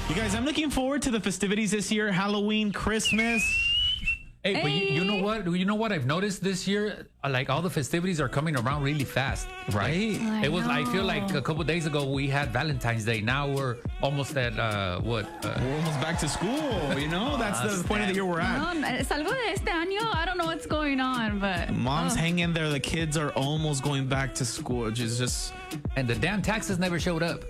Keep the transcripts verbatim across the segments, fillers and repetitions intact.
You guys, I'm looking forward to the festivities this year. Halloween, Christmas. Hey, hey, but you, you know what? You know what I've noticed this year? Like all the festivities are coming around really fast, right? I it was. know. I feel like a couple days ago we had Valentine's Day. Now we're almost at uh, what? Uh, We're almost back to school. You know, that's the point of the year we're at. No, es algo de este año. I don't know what's going on, but Moms oh. hang in there. The kids are almost going back to school, which is just. and the damn taxes never showed up.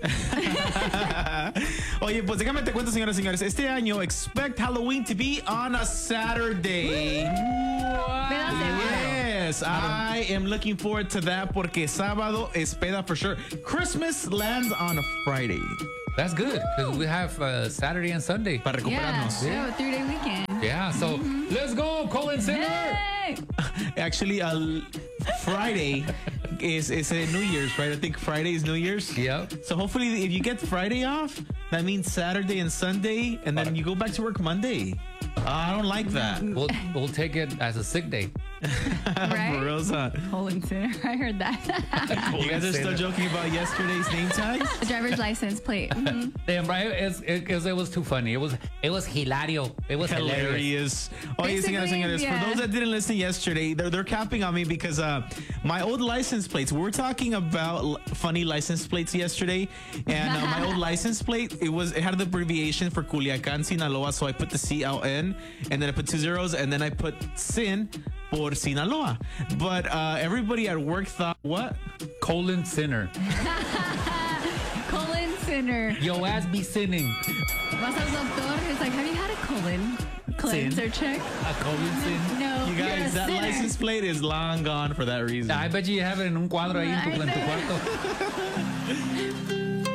Oye, pues déjame te cuento, señoras y señores. Este año, expect Halloween to be on a Saturday. ¿Verdad, seguro? Yes, I am looking forward to that porque sábado es peda for sure. Christmas lands on a Friday. That's good because we have uh, Saturday and Sunday. Para Yeah, recuperarnos. yeah, a three-day weekend. Yeah, so let's go, Colin Center. Hey! Actually, uh, Friday is is a New Year's, right? I think Friday is New Year's. Yep. So hopefully, if you get Friday off, that means Saturday and Sunday, and then you go back to work Monday. Uh, I don't like that. We'll we'll take it as a sick day. Right? For real, huh? Colin Center. I heard that. You guys are still joking about yesterday's name tags? Driver's license plate. Mhm. Damn right, it's, it, it, it was too funny. It was it was hilario. It was hilarious. Hilarious. Oye, Basically, señoras y señores, yeah. for those that didn't listen yesterday, they're, they're capping on me because uh, my old license plates, we were talking about l- funny license plates yesterday, and uh, my old license plate, it was it had the abbreviation for Culiacan, Sinaloa, so I put the C L N, and then I put two zeros, and then I put Sin por Sinaloa. But uh, everybody at work thought, what? Colin Sinner. Colin Center. Yo ass be sinning. Vas al doctor. It's like, have you had a colon cleanser check? A Colin Sin. No. You you're guys, a that sinner. license plate is long gone for that reason. I bet you have it en un cuadro ahí en tu, en tu cuarto.